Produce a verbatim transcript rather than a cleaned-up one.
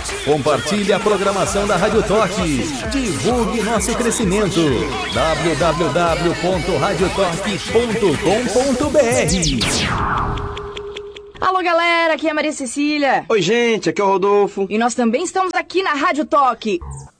Compartilhe a programação da Rádio Toque. Divulgue nosso crescimento. w w w ponto rádio toque ponto com ponto b r. Alô, galera, aqui é a Maria Cecília. Oi, gente, aqui é o Rodolfo. E nós também estamos aqui na Rádio Toque.